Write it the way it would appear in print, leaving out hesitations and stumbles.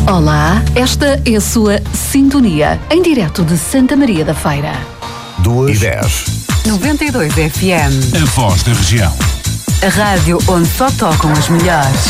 Olá, esta é a sua Sintonia, em direto de Santa Maria da Feira. 2:10. 92 FM. A voz da região. A rádio onde só tocam as melhores.